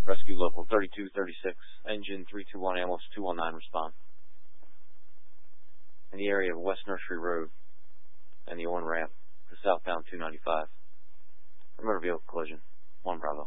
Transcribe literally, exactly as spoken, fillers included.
Rescue Local thirty-two thirty-six, Engine three two one, Ambulance two one nine, respond. In the area of West Nursery Road and the on-ramp to southbound two ninety-five. A motor vehicle collision. one Bravo.